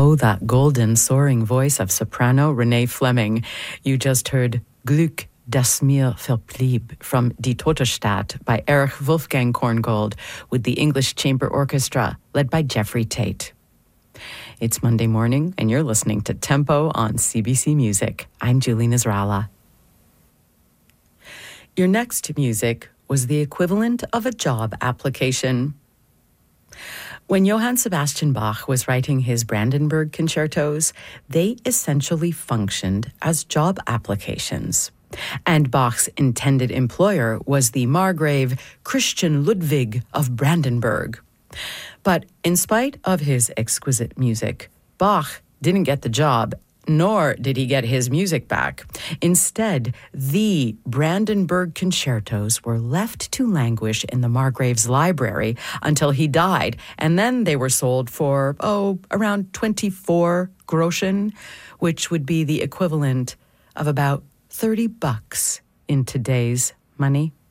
Oh, that golden, soaring voice of soprano Renee Fleming. You just heard Glück, das mir verblieb from Die Totestadt by Erich Wolfgang Korngold with the English Chamber Orchestra led by Jeffrey Tate. It's Monday morning and you're listening to Tempo on CBC Music. I'm Julie Nasrallah. Your next music was the equivalent of a job application. When Johann Sebastian Bach was writing his Brandenburg concertos, they essentially functioned as job applications. And Bach's intended employer was the Margrave Christian Ludwig of Brandenburg. But in spite of his exquisite music, Bach didn't get the job, nor did he get his music back. Instead, the Brandenburg concertos were left to languish in the Margrave's library until he died, and then they were sold for, around 24 Groschen, which would be the equivalent of about $30 in today's money.